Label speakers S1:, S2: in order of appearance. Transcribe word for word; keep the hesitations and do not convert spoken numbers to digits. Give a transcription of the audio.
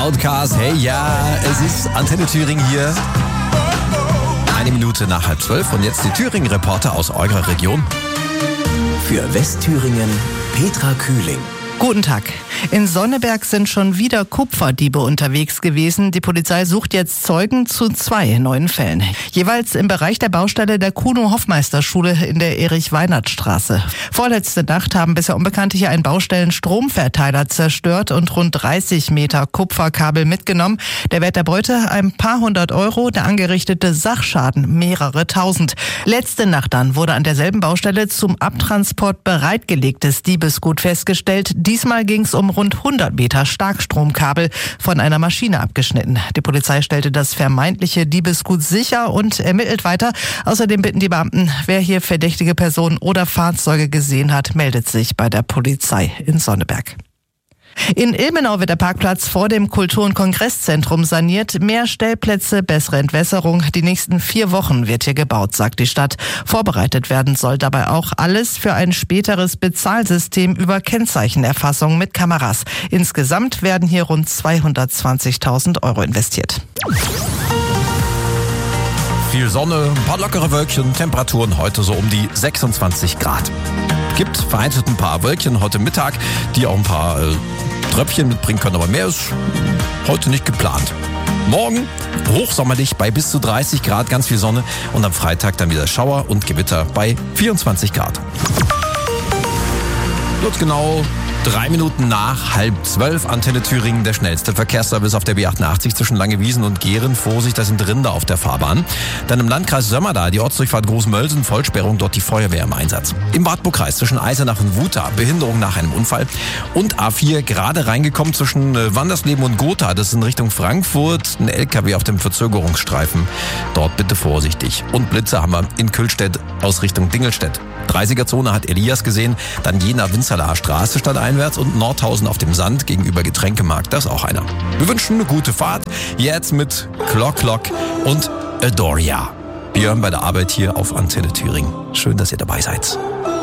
S1: Outcast, hey ja, es ist Antenne Thüringen hier. Eine Minute nach halb zwölf und jetzt die Thüringen-Reporter aus eurer Region.
S2: Für Westthüringen, Petra Kühling.
S3: Guten Tag. In Sonneberg sind schon wieder Kupferdiebe unterwegs gewesen. Die Polizei sucht jetzt Zeugen zu zwei neuen Fällen. Jeweils im Bereich der Baustelle der Kuno-Hofmeister-Schule in der Erich-Weinert-Straße. Vorletzte Nacht haben bisher Unbekannte hier einen Baustellen-Stromverteiler zerstört und rund dreißig Meter Kupferkabel mitgenommen. Der Wert der Beute ein paar hundert Euro, der angerichtete Sachschaden mehrere tausend. Letzte Nacht dann wurde an derselben Baustelle zum Abtransport bereitgelegtes Diebesgut festgestellt. Diesmal ging es um rund hundert Meter Starkstromkabel von einer Maschine abgeschnitten. Die Polizei stellte das vermeintliche Diebesgut sicher und ermittelt weiter. Außerdem bitten die Beamten, wer hier verdächtige Personen oder Fahrzeuge gesehen hat, meldet sich bei der Polizei in Sonneberg. In Ilmenau wird der Parkplatz vor dem Kultur- und Kongresszentrum saniert. Mehr Stellplätze, bessere Entwässerung. Die nächsten vier Wochen wird hier gebaut, sagt die Stadt. Vorbereitet werden soll dabei auch alles für ein späteres Bezahlsystem über Kennzeichenerfassung mit Kameras. Insgesamt werden hier rund zweihundertzwanzigtausend Euro investiert.
S1: Viel Sonne, ein paar lockere Wölkchen, Temperaturen heute so um die sechsundzwanzig Grad. Gibt vereinzelt ein paar Wölkchen heute Mittag, die auch ein paar äh, Tröpfchen mitbringen können, aber mehr ist heute nicht geplant. Morgen hochsommerlich bei bis zu dreißig Grad, ganz viel Sonne und am Freitag dann wieder Schauer und Gewitter bei vierundzwanzig Grad. Wird genau drei Minuten nach halb zwölf, Antenne Thüringen, der schnellste Verkehrsservice auf der B achtundachtzig zwischen Langewiesen und Gehren. Vorsicht, da sind Rinder auf der Fahrbahn. Dann im Landkreis Sömmerda, die Ortsdurchfahrt Großmölsen, Vollsperrung, dort die Feuerwehr im Einsatz. Im Wartburgkreis zwischen Eisenach und Wuta, Behinderung nach einem Unfall. Und A vier gerade reingekommen zwischen Wandersleben und Gotha, das ist in Richtung Frankfurt, ein L K W auf dem Verzögerungsstreifen. Dort bitte vorsichtig. Und Blitze haben wir in Kühlstedt aus Richtung Dingelstedt. dreißiger-Zone hat Elias gesehen, dann Jena-Winzerlaer Straße stadteinwärts und Nordhausen auf dem Sand gegenüber Getränkemarkt, das ist auch einer. Wir wünschen eine gute Fahrt, jetzt mit Clock Clock und Adoria. Björn bei der Arbeit hier auf Antenne Thüringen. Schön, dass ihr dabei seid.